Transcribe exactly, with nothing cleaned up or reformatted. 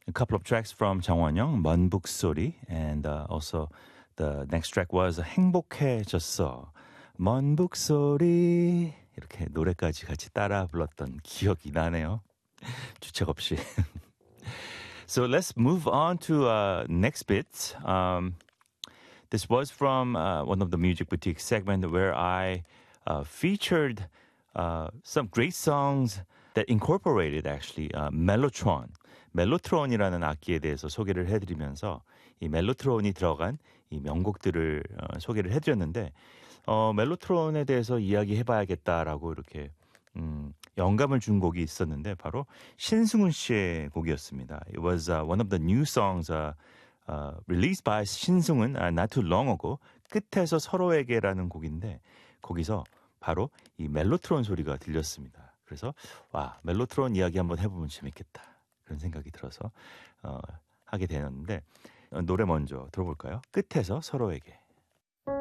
A couple of tracks from 정원영, 먼 북소리, and uh, also the next track was 행복해졌어. 먼 북소리 이렇게 노래까지 같이 따라 불렀던 기억이 나네요. 주책 없이. So let's move on to uh, next bit. Um, this was from uh, one of the Music Boutique segment where I uh, featured uh, some great songs that incorporated actually uh, mellotron. 멜로트론이라는 악기에 대해서 소개를 해드리면서 이 멜로트론이 들어간 이 명곡들을 어, 소개를 해드렸는데 어, 멜로트론에 대해서 이야기해봐야겠다라고 이렇게 음, 영감을 준 곡이 있었는데 바로 신승훈 씨의 곡이었습니다. It was uh, one of the new songs uh, uh, released by 신승훈 uh, not too long ago. 끝에서 서로에게라는 곡인데 거기서 바로 이 멜로트론 소리가 들렸습니다. 그래서 와 멜로트론 이야기 한번 해보면 재밌겠다 그런 생각이 들어서 어, 하게 되었는데 어, 노래 먼저 들어볼까요? 끝에서 서로에게.